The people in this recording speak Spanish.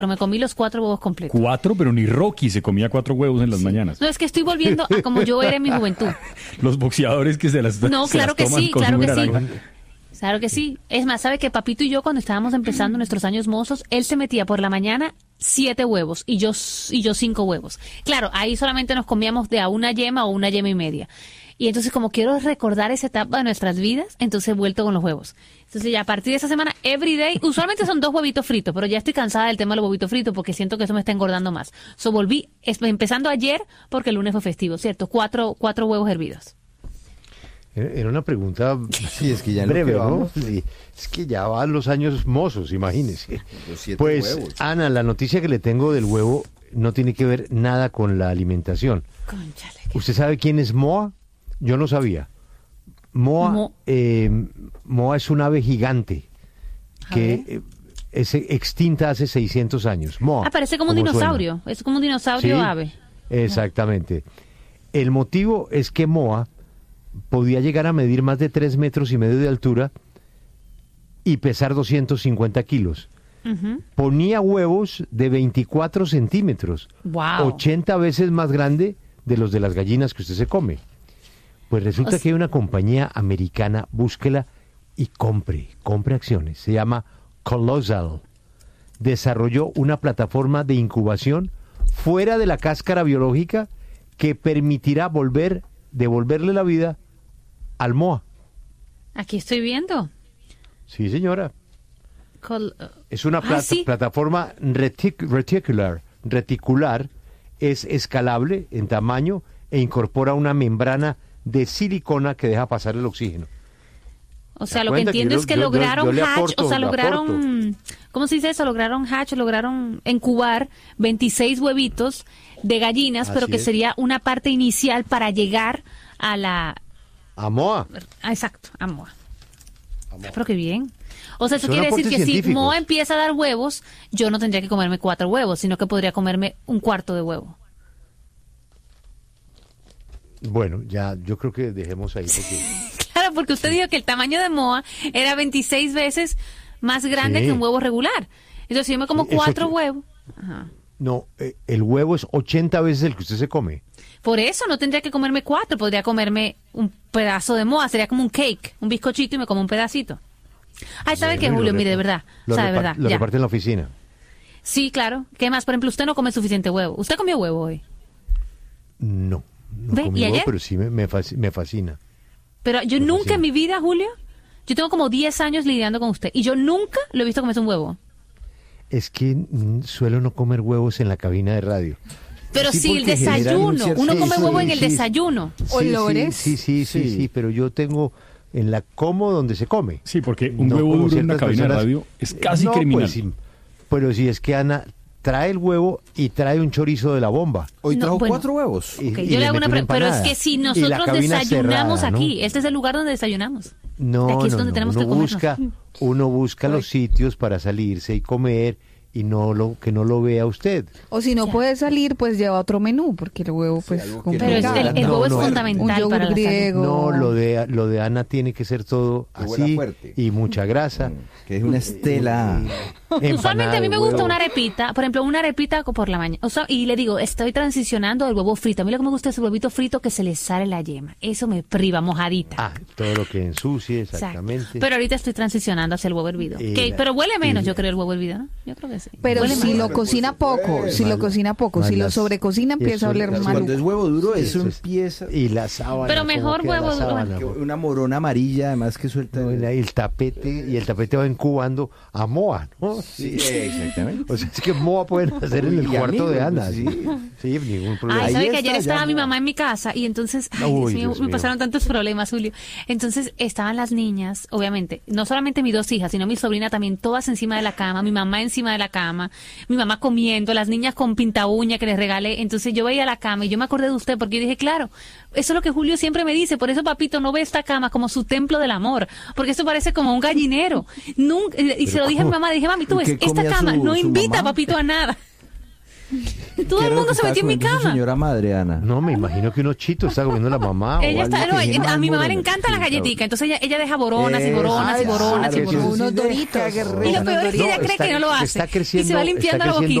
pero me comí los 4 huevos completos. 4, pero ni Rocky se comía 4 huevos en las mañanas. No, es que estoy volviendo a como yo era en mi juventud. Los boxeadores que se las No, se claro las que toman sí, con claro zumo que de sí. naranja. Claro que sí. Es más, ¿sabe que Papito y yo cuando estábamos empezando nuestros años mozos, él se metía por la mañana 7 huevos y yo 5 huevos? Claro, ahí solamente nos comíamos de a una yema o una yema y media. Y entonces, como quiero recordar esa etapa de nuestras vidas, entonces he vuelto con los huevos. Entonces, ya a partir de esa semana, every day, usualmente son 2 huevitos fritos, pero ya estoy cansada del tema de los huevitos fritos porque siento que eso me está engordando más. Volví, empezando ayer, porque el lunes fue festivo, ¿cierto? 4 huevos hervidos. Era una pregunta Sí, es que ya breve, lo que ¿no? vamos. Sí, es que ya van los años mozos, imagínese. Los 7 Pues, huevos. Ana, la noticia que le tengo del huevo no tiene que ver nada con la alimentación. Cónchale. ¿Usted sabe quién es Moa? Yo no sabía. Moa es un ave gigante que es extinta hace 600 años. Moa. Parece como un ¿cómo dinosaurio. suena? Es como un dinosaurio Sí, ave. Exactamente. El motivo es que Moa podía llegar a medir más de 3,5 metros de altura y pesar 250 kilos. Ujú. Ponía huevos de 24 centímetros, Wow. 80 veces más grande de los de las gallinas que usted se come. Pues resulta que hay una compañía americana, búsquela y compre acciones. Se llama Colossal. Desarrolló una plataforma de incubación fuera de la cáscara biológica que permitirá devolverle la vida al Moa. Aquí estoy viendo. Sí, señora. Es una sí. plataforma reticular, es escalable en tamaño e incorpora una membrana de silicona que deja pasar el oxígeno. O sea, ¿Se lo que cuenta entiendo que es que yo lograron le hatch, aporto, o sea, le lograron, ¿cómo se dice eso? Lograron hatch, lograron incubar 26 huevitos de gallinas, pero Así que es. sería una parte inicial para llegar a A Moa. exacto, a Moa. Pero qué bien. O sea, eso Son quiere decir aportes que si científicos. Moa empieza a dar huevos, yo no tendría que comerme 4 huevos, sino que podría comerme un cuarto de huevo. Bueno, ya yo creo que dejemos ahí porque Claro, porque usted dijo que el tamaño de Moa era 26 veces más grande Sí. que un huevo regular. Entonces, si yo me como Eso 4 que- huevos... Ajá. no, el huevo es 80 veces el que usted se come. Por eso no tendría que comerme 4, podría comerme un pedazo de Moa, sería como un cake, un bizcochito y me como un pedacito. Ay, ¿sabe qué, Bueno, y Julio? lo Mire, de repa- verdad, Lo, sabe, repa- verdad, lo ya. reparte en la oficina. Sí, claro. ¿Qué más? Por ejemplo, usted no come suficiente huevo. ¿Usted comió huevo hoy? No ¿Ve? comí ¿Y huevo, ayer? pero sí me fascina. Pero yo Me nunca fascina. en mi vida, Julio, yo tengo como 10 años lidiando con usted y yo nunca lo he visto comerse un huevo. Es que suelo no comer huevos en la cabina de radio. Pero Sí, sí, el porque generan un desayuno. cierto- Uno Sí, come sí, huevo en el sí. desayuno. ¿Olores? Sí, pero yo tengo como donde se come. Sí, porque un No huevo como duro en una ciertas cabina de personas. radio es casi No, criminal. pues, sí, pero si es que Ana trae el huevo y trae un chorizo de la bomba. Hoy No, trajo bueno. 4 huevos. Y- Ok, y yo le hago mete una pregunta, pero es empanada. que si Y la nosotros cabina desayunamos cerrada, ¿no? aquí, este es el lugar donde desayunamos. No, De aquí es no, donde no. tenemos Uno que comernos. uno busca los sitios para salirse y comer y que no lo vea usted. O si no Ya. puede salir, pues lleva otro menú, porque el huevo, pues, algo que Pero es no- el No, huevo es no, un fundamental yogur para la salud. griego. No, lo de Ana tiene que ser todo Que huela así fuerte. y mucha grasa. Que es una estela. Usualmente a mí me gusta huevo. una arepita, por ejemplo, una arepita por la mañana. O sea, y le digo, estoy transicionando al huevo frito. A mí lo que me gusta es el huevito frito que se le sale la yema. Eso me priva, mojadita. Ah, todo lo que ensucie, Exacto. exactamente. Pero ahorita estoy transicionando hacia el huevo hervido. Pero huele menos, yo creo, el huevo hervido, ¿no? Yo creo que sí. Pero Huele si más. lo cocina poco, si lo cocina poco, si lo Malas. sobrecocina empieza a Eso- oler eso- mal. Cuando es huevo duro, Sí, eso eso es- empieza. Y la sábana. Pero ¿cómo mejor queda la huevo duro. sábana? Que una morona amarilla, además que suelta. No, y el tapete va incubando a Moa, ¿no? Sí, exactamente. O sea, es que Moa pueden hacer en el Y cuarto de amigos, Ana. sí. Sí, ningún problema. Ay, Ahí ¿sabe que está, ayer ya estaba mi no. mamá en mi casa y entonces, ay, Uy, Dios mío, Dios me mío. pasaron tantos problemas, Julio. Entonces estaban las niñas, obviamente, no solamente mis 2 hijas, sino mi sobrina también, todas encima de la cama, mi mamá encima de la cama, mi mamá comiendo, las niñas con pinta uña que les regalé. Entonces yo veía la cama y yo me acordé de usted porque yo dije, claro, eso es lo que Julio siempre me dice, por eso papito no ve esta cama como su templo del amor, porque esto parece como un gallinero. Nunca, y se lo dije a mi mamá, dije, mami, tú ves, ¿Qué esta comía cama su no invita mamá? a papito a nada. Todo el mundo se metió en mi cama. Señora madre, Ana. No, me imagino que unos chitos está comiendo la mamá. o Ella algo está, que no, tiene a más mi mamá le moreno. encantan las Sí, galletitas, entonces ella deja boronas y boronas y Ay, boronas y claro, boronas. Unos doritos. Y lo peor es que ella cree que no lo hace. Está Y se va limpiando la creciendo